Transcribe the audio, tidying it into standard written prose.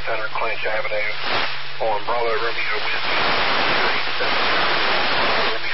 Center, Clinch Avenue, on Bravo Romeo Whiskey 370.